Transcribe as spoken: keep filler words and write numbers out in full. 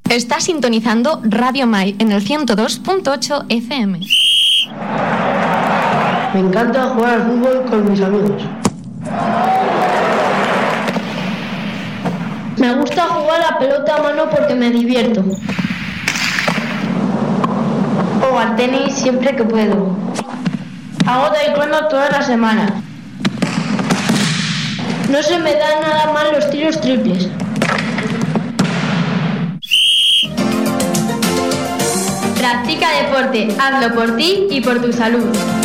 Está sintonizando Radio Mai en el ciento dos punto ocho F M. Me encanta jugar al fútbol con mis amigos. Me gusta jugar a pelota a mano porque me divierto. O al tenis siempre que puedo. Hago taekwondo todas las semanas. No se me dan nada mal los tiros triples. Practica deporte, hazlo por ti y por tu salud.